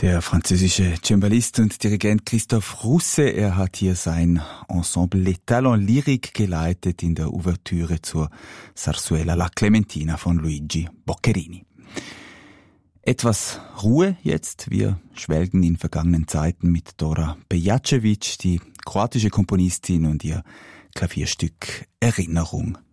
Der französische Cembalist und Dirigent Christophe Rousset, er hat hier sein Ensemble Les Talents Lyriques geleitet in der Ouvertüre zur Zarzuela La Clementina von Luigi Boccherini. Etwas Ruhe jetzt. Wir schwelgen in vergangenen Zeiten mit Dora Pejacevic, die kroatische Komponistin, und ihr Klavierstück Erinnerung.